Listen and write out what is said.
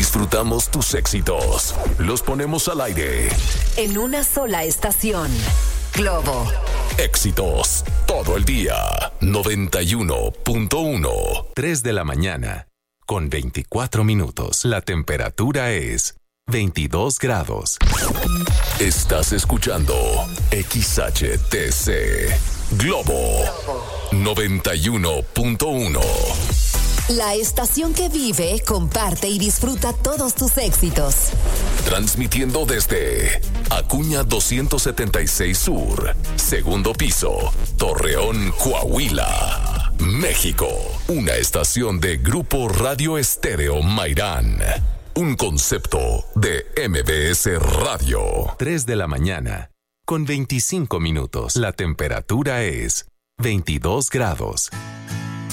Disfrutamos tus éxitos. Los ponemos al aire. En una sola estación. Globo. Éxitos todo el día. 91.1. 3 de la mañana. Con 24 minutos. La temperatura es 22 grados. Estás escuchando XHTC Globo 91.1. La estación que vive, comparte y disfruta todos tus éxitos. Transmitiendo desde Acuña 276 Sur, segundo piso, Torreón, Coahuila, México. Una estación de Grupo Radio Estéreo Mairán. Un concepto de MBS Radio. 3 de la mañana. Con 25 minutos. La temperatura es 22 grados.